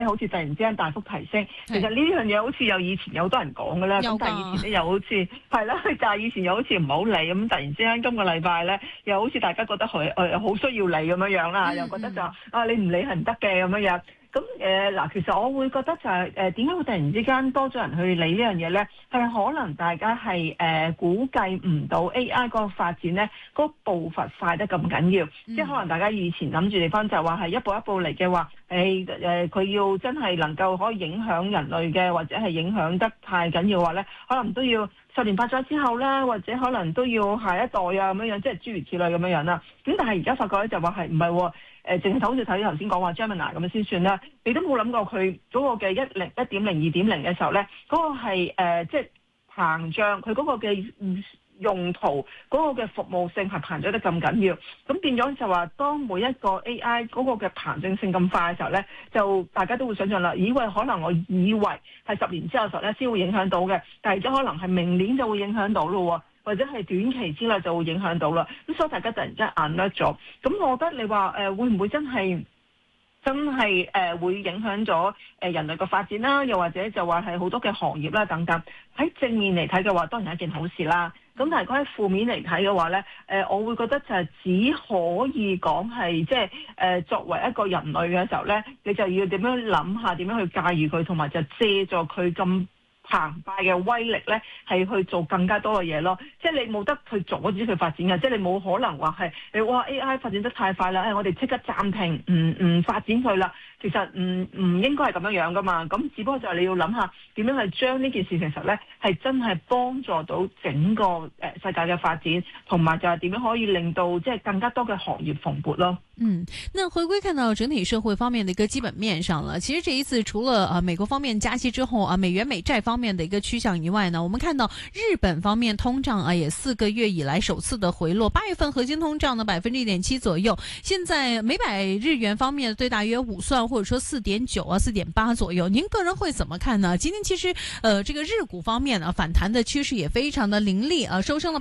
好似突然之間大幅提升。其實呢樣嘢好似有以前有好多人講嘅啦，咁但係以前咧又好似係啦，但係以前又好似唔好理，咁突然之間今個禮拜咧又好似大家覺得佢好需要理咁樣啦，又覺得就你唔理係唔得嘅咁樣。咁嗱，其實我會覺得就係點解會突然之間多咗人去理呢樣嘢咧？係可能大家係估計唔到 AI 嗰個發展咧，嗰個步伐快得咁緊要。即係可能大家以前諗住地方就話係一步一步嚟嘅話，佢要真係能夠可以影響人類嘅，或者係影響得太緊要嘅話咧，可能都要10年8載之後啦，或者可能都要下一代啊咁樣，即係諸如此類咁樣啦。咁但係而家發覺咧就話係唔係喎？淨係好似睇頭先講話 Gemini 咁樣先算啦，你都冇諗過佢嗰個嘅1.0、2.0嘅時候咧，嗰個係即係膨脹，佢嗰個嘅用途嗰個嘅服務性係膨脹得咁緊要，咁變咗就話當每一個 AI 嗰個嘅膨脹性咁快嘅時候咧，就大家都會想象啦，可能我以為係10年之後嘅時候咧先會影響到嘅，但係而家可能係明年就會影響到咯喎。或者係短期之內就會影響到啦，咁所以大家突然之間眼甩咗，咁我覺得你話會唔會真係會影響咗人類嘅發展啦？又或者就話係好多嘅行業啦等等，喺正面嚟睇嘅話，當然係一件好事啦。咁但係如果喺負面嚟睇嘅話咧，我會覺得就係只可以講係即係作為一個人類嘅時候咧，你就要點樣諗下點樣去駕馭佢，同埋就借助佢咁澎湃嘅威力咧，係去做更加多嘅嘢咯。即係你冇得去阻止佢發展嘅，即係你冇可能話係哇 AI 發展得太快啦，我哋即刻暫停，唔發展佢啦。其實唔應該係咁樣樣噶嘛。咁只不過就係你要諗下點樣去將呢件事其實咧係真係幫助到整個世界嘅發展，同埋就係點樣可以令到即係更加多嘅行業蓬勃咯。 那回歸看到整體社會方面的一個基本面上了，其實這一次除了美國方面加息之後美元美債方面的一個趨向以外呢，我們看到日本方面通脹也4個月以來首次的回落，8月份核心通脹呢1.7%左右，現在每百日元方面對大約5算，或者說4.9 4.8左右，您個人會怎麼看呢？今天其實這個日股方面反彈的趨勢也非常的凌厲收升了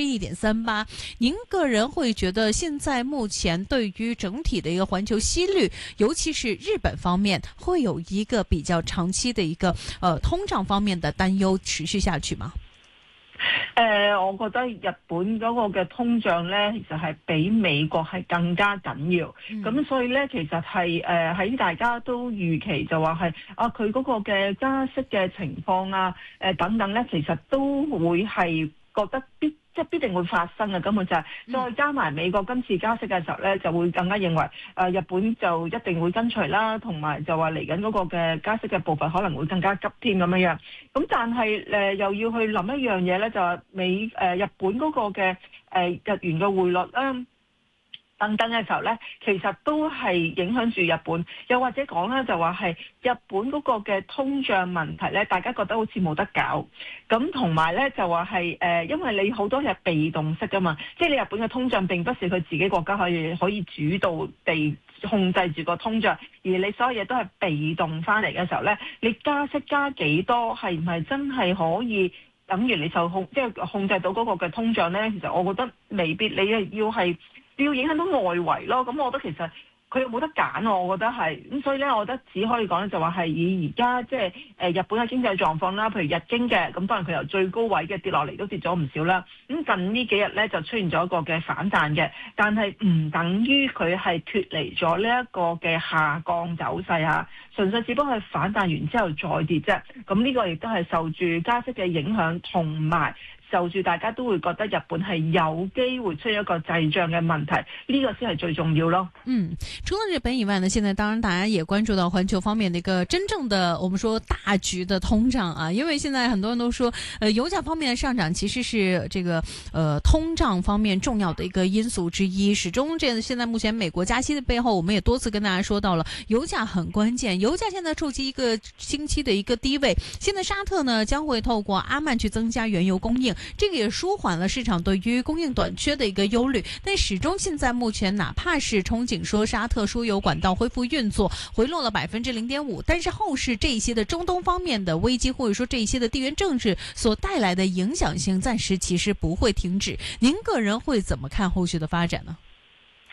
1.38%。您個人會覺得現在目前對於整體的一個環球息率，尤其是日本方面，會有一個比較長期的一個通脹方面的擔憂持續下去嗎？ 我覺得日本嗰個嘅通脹咧，其實係比美國係更加緊要。咁所以咧，其實係喺大家都預期就話係佢嗰個嘅加息嘅情況等等咧，其實都會係覺得必定會發生嘅，根本就係再加埋美國今次加息嘅時候咧，就會更加認為日本就一定會跟隨啦，同埋就話嚟緊嗰個嘅加息嘅步伐可能會更加急添咁樣。咁但係又要去諗一樣嘢咧，就係日本嗰個嘅日元嘅匯率啦等等嘅時候咧，其實都係影響住日本，又或者講咧就話係日本嗰個嘅通脹問題咧，大家覺得好似冇得搞，咁同埋咧就話係因為你好多係被動式噶嘛，即係你日本嘅通脹並不是佢自己國家可以主導地控制住個通脹，而你所有嘢都係被動翻嚟嘅時候咧，你加息加幾多，係唔係真係可以等於你受控，即係控制到嗰個嘅通脹咧？其實我覺得未必，你要影響到外圍咯。咁我覺得其實佢又冇得揀，我覺得係咁，所以咧，我覺得只可以講就話係以而家即係日本嘅經濟狀況啦，譬如日經嘅，咁當然佢由最高位嘅跌落嚟都跌咗唔少啦。咁近呢幾日咧就出現咗一個嘅反彈嘅，但係唔等於佢係脫離咗呢一個嘅下降走勢純粹只不過係反彈完之後再跌啫。咁呢個亦都係受住加息嘅影響，同埋受住大家都會覺得日本係有機會出現一個滯脹嘅問題，呢個先係最重要咯。 除了日本以外呢，現在當然大家也關注到環球方面的一個真正的我們說大局的通脹因為現在很多人都說油價方面的上漲其實是這個通脹方面重要的一個因素之一。始終現在目前美國加息的背後，我們也多次跟大家說到了油價很關鍵，油價現在觸及一個星期的一個低位。現在沙特呢將會透過阿曼去增加原油供應，這個也舒緩了市場對於供應短缺的一個憂慮。但始終現在目前哪怕是憧憬說沙特輸油管道恢復運作，回落了0.5%，但是後市這一些的中東方面的危機，或者說這一些的地緣政治所帶來的影響性，暫時其實不會停止。您個人會怎麼看後續的發展呢？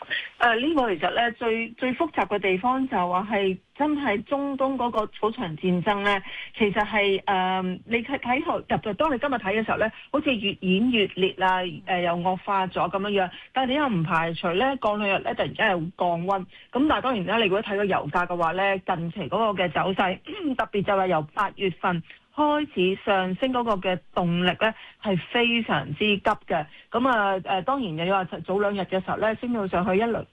呢個其實咧最複雜嘅地方就話係真係中東嗰個嗰場戰爭咧，其實係你睇當你今日睇嘅時候咧，好似越演越烈啦，又惡化咗咁樣樣。但係你又唔排除咧，過兩日咧突然間又會降溫。咁但係當然啦，你如果睇個油價嘅話咧，近期嗰個嘅走勢，特別就係由8月份開始上升嗰個嘅動力咧係非常之急嘅，咁當然你話早兩日嘅時候咧升到上去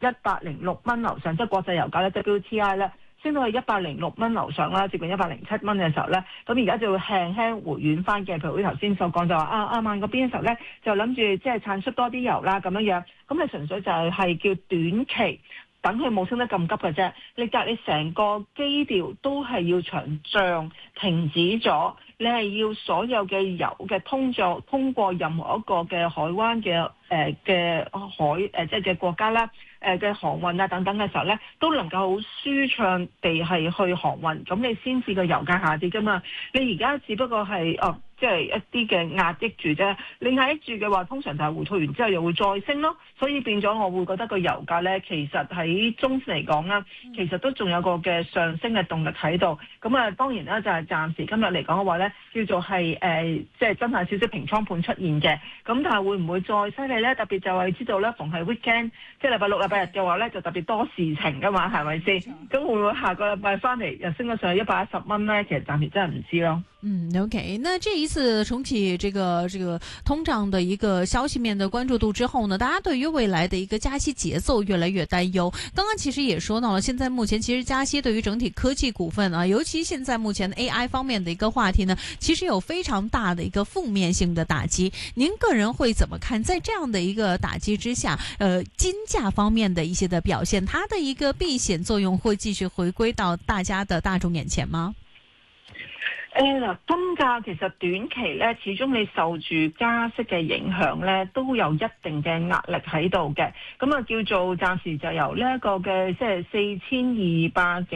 106蚊樓上，即係國際油價咧 WTI 咧升到去106蚊樓上啦，接近107蚊嘅時候咧，咁而家就會輕輕回軟翻嘅。譬如頭先所講就話阿曼嗰邊嘅時候咧，就諗住即係產出多啲油啦咁樣樣，咁你純粹就係叫短期。等佢冇升得咁急嘅啫，你成個基調都係要場仗停止咗，你係要所有嘅油嘅通過任何一個嘅海灣嘅即係嘅國家啦，嘅航運啊等等嘅時候咧，都能夠好舒暢地係去航運，咁你先至個油價下跌噶嘛。你而家只不過係即係一啲嘅壓抑住啫，你壓抑住嘅話，通常就係回吐完之後又會再升咯，所以變咗我會覺得個油價咧，其實喺中線嚟講啦，其實都仲有個嘅上升嘅動力喺度。咁當然啦，就係暫時今日嚟講嘅話咧，叫做係即係真係少少平倉盤出現嘅。咁但係會唔會再犀利咧？特別就係知道咧，逢係 weekend，即係禮拜六、禮拜日嘅話咧，就特別多事情噶嘛，係咪先？咁會唔會下個禮拜翻嚟又升咗上去110蚊咧？其實暫時真係唔知咯。 OK， 那這一次重啟這個通脹的一個消息面的關注度之後呢，大家對於未來的一個加息節奏越來越擔憂。剛剛其實也說到了，現在目前其實加息對於整體科技股份啊，尤其現在目前 AI 方面的一個話題呢，其實有非常大的一個負面性的打擊。您個人會怎麼看？在這樣的一個打擊之下，金價方面的一些的表現，它的一個避險作用會繼續回歸到大家的大眾眼前嗎？ 金價其實短期咧，始終你受住加息嘅影響咧，都有一定嘅壓力喺度嘅。咁叫做暫時就由呢一個嘅即係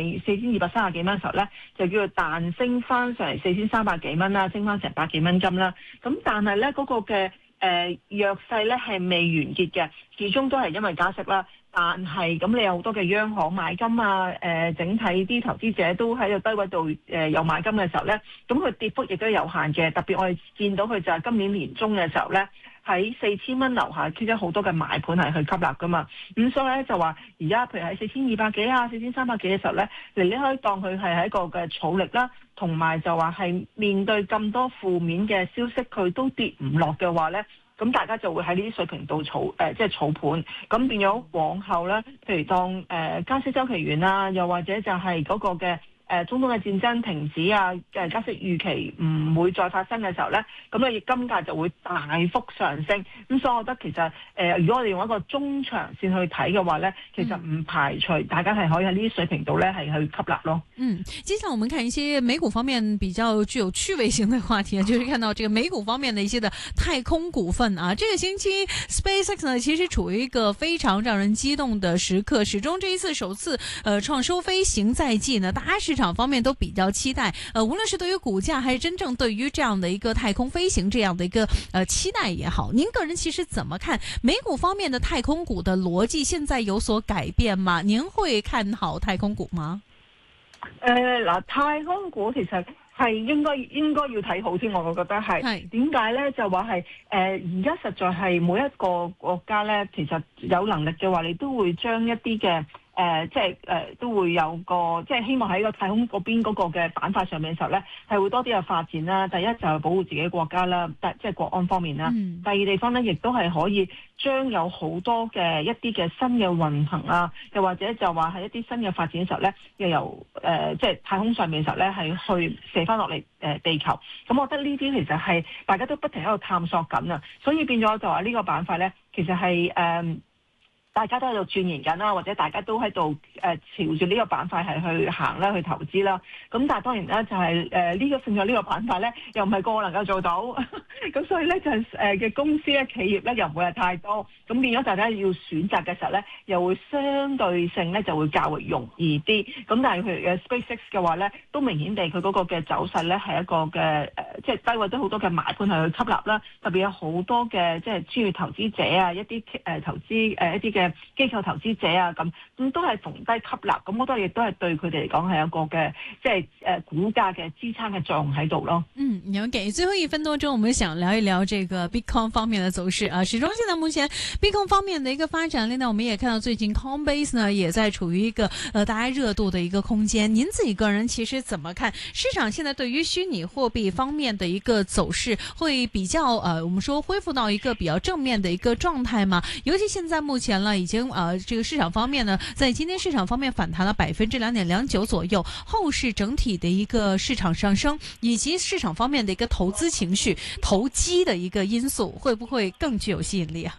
4230幾蚊時候咧，就叫做彈升翻上嚟4300幾蚊啦，升翻成百幾蚊金啦。咁但係咧嗰個嘅弱勢咧係未完結嘅，始終都係因為加息啦。但係咁，你有好多嘅央行買金啊，整體啲投資者都喺個低位度有買金嘅時候咧，咁佢跌幅亦都有限嘅。特別我哋見到佢就係今年年中嘅時候咧，喺4000蚊樓下貼咗好多嘅買盤係去吸納噶嘛。咁所以咧就話而家譬如喺4200幾啊、4300幾嘅時候咧，你可以當佢係一個嘅儲力啦，同埋就話係面對咁多負面嘅消息，佢都跌唔落嘅話咧。咁大家就會喺呢啲水平度儲盤，咁變咗往後咧，譬如當加息週期完啊，又或者就係嗰個嘅中東嘅戰爭停止啊，加息預期唔會再發生嘅時候咧，咁你金價就會大幅上升。咁所以我覺得其實如果我哋用一個中長線去睇嘅話咧，其實唔排除大家係可以喺呢啲水平度咧係去吸納咯。 接下來我們看一些美股方面比較具有趣味性的話題，就是看到這個美股方面的一些的太空股份啊。這個星期 SpaceX 呢其實處於一個非常讓人激動的時刻，始終這一次首次創收飛行在即呢，大家市場方面都比較期待，無論是對於股價還是真正對於這樣的一個太空飛行這樣的一個期待也好，您個人其實怎麼看美股方面的太空股的邏輯現在有所改變嗎？您會看好太空股嗎？ 太空股其實係應該要睇好先，我覺得係點解咧？就話係而家實在係每一個國家咧，其實有能力嘅話，你都會將一啲嘅。都會有個即係希望喺個太空嗰邊嗰個嘅板塊上面嘅時候咧，係會多啲嘅發展啦。第一就係保護自己國家啦，即係國安方面啦。第二地方咧，亦都係可以將有好多嘅一啲嘅新嘅運行啊，又或者就話係一啲新嘅發展嘅時候咧，又由即係太空上面嘅時候咧，係去射翻落嚟地球。咁我覺得呢啲其實係大家都不停喺度探索緊啊，所以變咗就話呢個板塊咧，其實係大家都喺度鑽研緊啦，或者大家都喺度朝住呢個板塊係去行啦，去投資啦。咁但係當然啦，就係呢個勝在呢個板塊咧，又唔係個個能夠做到。咁所以咧就係嘅公司咧、企業咧又唔會係太多。咁變咗大家要選擇嘅時候咧，又會相對性咧就會較為容易啲。咁但係譬如SpaceX 嘅話咧，都明顯地佢嗰個嘅走勢咧係一個嘅即係低位都好多嘅買盤係去吸納啦。特別有好多嘅即係專業投資者啊，一啲投資一啲嘅嘅機構投資者啊，咁都係逢低吸納，咁我覺得亦都係對佢哋嚟講係一個嘅即係股價嘅支撐嘅作用喺度咯。 OK， 最後1分多鐘，我們想聊一聊這個 Bitcoin 方面的走勢啊。始終現在目前 Bitcoin 方面的一個發展力呢，我們也看到最近 Coinbase 呢也在處於一個大家熱度的一個空間。您自己個人其實怎麼看市場現在對於虛擬貨幣方面的一個走勢，會比較我們說恢復到一個比較正面的一個狀態嗎？尤其現在目前呢，已經這個市場方面呢，在今天市場方面反彈了2.29%左右，後市整體的一個市場上升，以及市場方面的一個投資情緒、投機的一個因素，會不會更具有吸引力啊？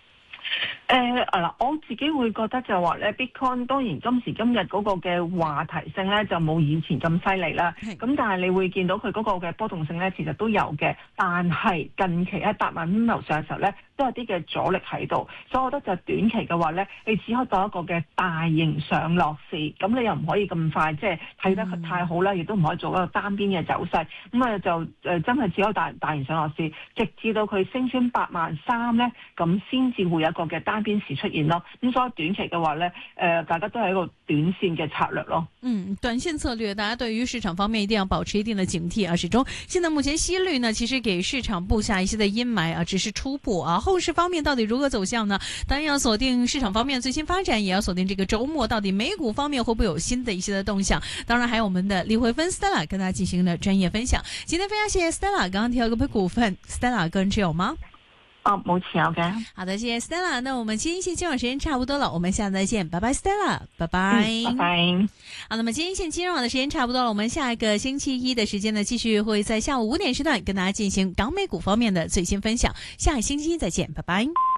我自己會覺得就話咧 ，Bitcoin 當然今時今日嗰個嘅話題性咧就冇以前咁犀利啦。咁但係你會見到佢嗰個嘅波動性咧，其實都有嘅。但係近期喺8萬蚊樓上嘅時候咧，都有啲嘅阻力喺度，所以我覺得就短期嘅話咧，你只可以當一個嘅大型上落市，咁你又唔可以咁快即係睇得太好啦，亦都唔可以做一個單邊嘅走勢。咁啊就真係只可以大型上落市，直至到佢升穿83000咧，咁先至會有一個嘅單邊市出現咯。咁所以短期嘅話咧，大家都係一個短線嘅策略咯。 短線策略，大家對於市場方面一定要保持一定的警惕啊。始終現在目前息率呢，其實給市場布下一些的陰霾啊，只是初步啊。後市方面到底如何走向呢？當然要鎖定市場方面最新發展，也要鎖定這個周末到底美股方面會不會有新的一些的動向。當然還有我們的李慧芬 Stella 跟大家進行的專業分享。今天非常謝謝 Stella，剛剛提到嗰批股份 ，Stella 個人持有嗎？ 冇持有嘅。 好的，謝謝 Stella。那我們今天線金融時間差不多了，我們下次再見，拜拜 Stella， 拜拜。 拜拜。 好，那麼今天線金融網的時間差不多了，我們下一個星期一的時間呢，繼續會在下午5點時段跟大家進行港美股方面的最新分享。下個星期一再見，拜拜。